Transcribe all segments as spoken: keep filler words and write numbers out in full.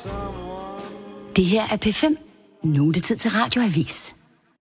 Det her er P fem. Nu er det tid til Radioavis.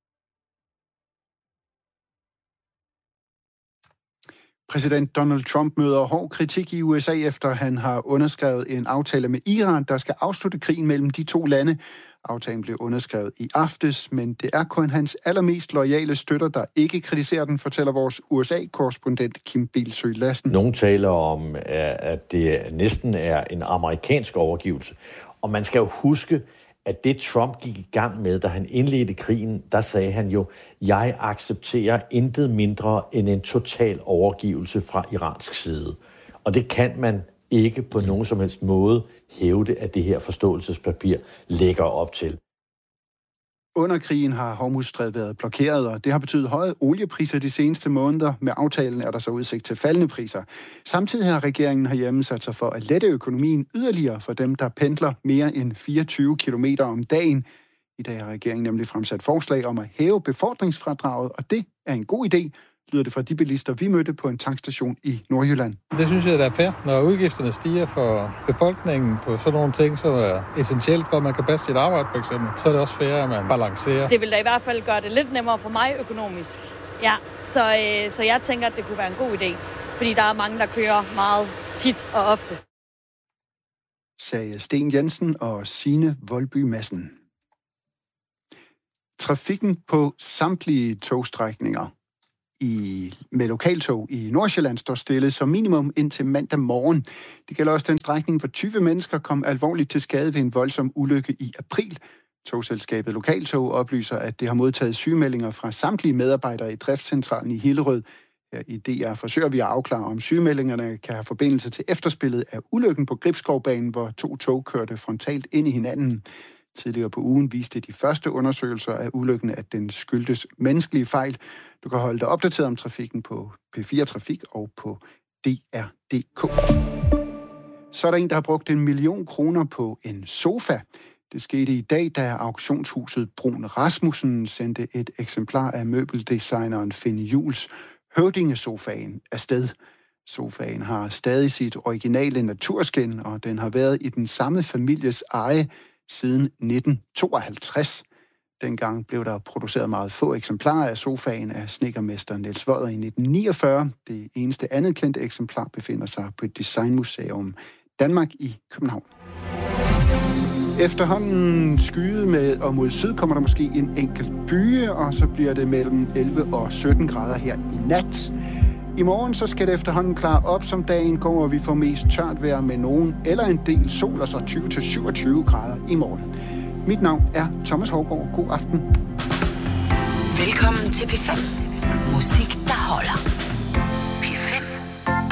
Præsident Donald Trump møder hård kritik i U S A, efter han har underskrevet en aftale med Iran, der skal afslutte krigen mellem de to lande. Aftalen blev underskrevet i aftes, men det er kun hans allermest loyale støtter, der ikke kritiserer den, fortæller vores U S A-korrespondent Kim Bilsøe Lassen. Nogle taler om, at det næsten er en amerikansk overgivelse. Og man skal jo huske, at det Trump gik i gang med, da han indledte krigen, der sagde han jo, jeg accepterer intet mindre end en total overgivelse fra iransk side. Og det kan man ikke på nogen som helst måde hævde, at det her forståelsespapir lægger op til. Under krigen har Hormuzstrædet været blokeret, og det har betydet høje oliepriser de seneste måneder. Med aftalen er der så udsigt til faldende priser. Samtidig har regeringen herhjemme sat sig for at lette økonomien yderligere for dem, der pendler mere end fireogtyve kilometer om dagen. I dag har regeringen nemlig fremsat forslag om at hæve befordringsfradraget, og det er en god idé, lyder det fra de bilister, vi mødte på en tankstation i Nordjylland. Det synes jeg, der er fair. Når udgifterne stiger for befolkningen på sådan nogle ting, som er essentielt for, at man kan passe sit arbejde for eksempel, så er det også fair, at man balancerer. Det vil da i hvert fald gøre det lidt nemmere for mig økonomisk. Ja, så, øh, så jeg tænker, at det kunne være en god idé, fordi der er mange, der kører meget tit og ofte. Sagde Sten Jensen og Signe Voldby Madsen. Trafikken på samtlige togstrækninger I, med lokaltog i Nordsjælland står stille som minimum indtil mandag morgen. Det gælder også den strækning, hvor tyve mennesker kom alvorligt til skade ved en voldsom ulykke i april. Togselskabet Lokaltog oplyser, at det har modtaget sygemeldinger fra samtlige medarbejdere i driftscentralen i Hillerød. Her i D R forsøger vi at afklare, om sygemeldingerne kan have forbindelse til efterspillet af ulykken på Gribskovbanen, hvor to tog kørte frontalt ind i hinanden. Tidligere på ugen viste de første undersøgelser af ulykken, at den skyldtes menneskelige fejl. Du kan holde dig opdateret om trafikken på P fire Trafik og på D R punktum D K. Så er der en, der har brugt en million kroner på en sofa. Det skete i dag, da auktionshuset Brun Rasmussen sendte et eksemplar af møbeldesigneren Finn Juhls Høvdingesofaen afsted. Sofaen har stadig sit originale naturskin, og den har været i den samme families eje siden nitten tooghalvtreds. Dengang blev der produceret meget få eksemplarer af sofaen af snedkermester Niels Vodder i nitten niogfyrre. Det eneste andet kendte eksemplar befinder sig på et designmuseum Danmark i København. Efterhånden skyet med, og mod syd kommer der måske en enkelt byge, og så bliver det mellem elleve og sytten grader her i nat. I morgen så skal det efterhånden klare op, som dagen går, og vi får mest tørt vejr med nogen eller en del sol, og så tyve til syvogtyve grader i morgen. Mit navn er Thomas Hougaard. God aften. Velkommen til P fem. Musik